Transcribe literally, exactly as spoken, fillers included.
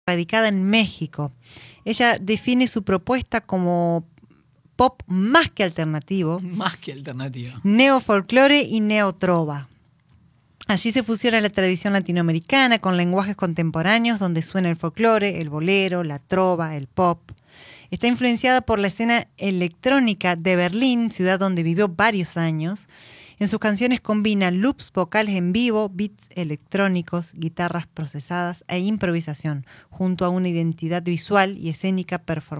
radicada en México. Ella define su propuesta como pop más que alternativo, Más que alternativo. neofolclore y neotrova. Allí se fusiona la tradición latinoamericana con lenguajes contemporáneos donde suena el folclore, el bolero, la trova, el pop. Está influenciada por la escena electrónica de Berlín, ciudad donde vivió varios años. En sus canciones combina loops vocales en vivo, beats electrónicos, guitarras procesadas e improvisación, junto a una identidad visual y escénica performática.